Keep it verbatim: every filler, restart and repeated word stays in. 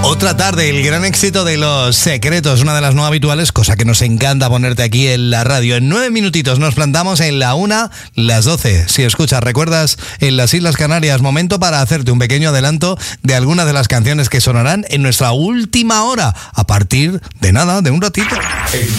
Otra tarde, el gran éxito de Los Secretos, una de las no habituales, cosa que nos encanta ponerte aquí en la radio. En nueve minutitos nos plantamos en la una, las doce. Si escuchas, recuerdas, en las Islas Canarias, momento para hacerte un pequeño adelanto de algunas de las canciones que sonarán en nuestra última hora, a partir de nada, de un ratito.